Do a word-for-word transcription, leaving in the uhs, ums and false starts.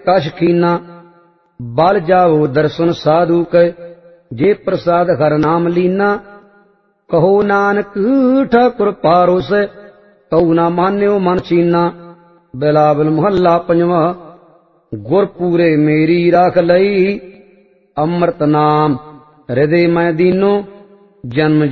कछ कीना। बल जाओ दर्शन साधु कै, जे प्रसाद हर नाम लीना। कहो नानक ठाकुर पारोस, कऊ ना मान्यो मन चीना। बिलावल मोहल्ला पंजवा। गुरपूरे मेरी राख लई, अमृत नाम हृदय मैं दीनो। जन्म